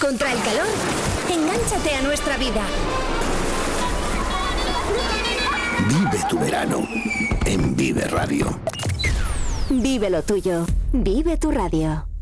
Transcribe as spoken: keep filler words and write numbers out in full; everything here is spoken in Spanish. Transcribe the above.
contra el calor? Engánchate a nuestra vida. Vive tu verano en Vive Radio. Vive lo tuyo. Vive tu radio.